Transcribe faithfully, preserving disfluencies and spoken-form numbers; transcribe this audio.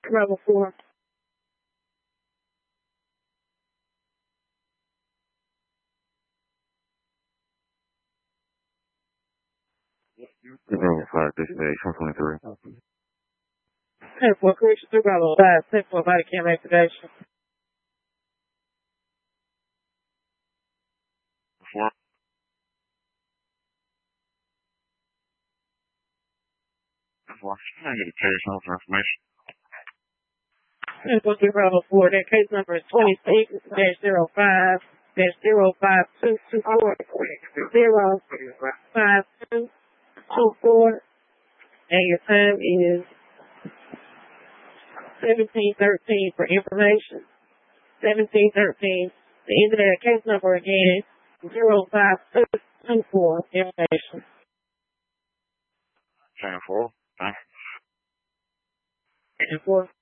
Level four. Level five, dispatch, one twenty-three. ten four, correction through Bravo five, ten four, body cam activation. Four. Four. I get a case number for information. ten four, through Bravo four, that case number is twenty-six dash zero five dash zero five two two four zero five two two four, and your time is seventeen thirteen for information. seventeen thirteen. The end of that case number again is zero five two two four information. ten four. Thank ten four.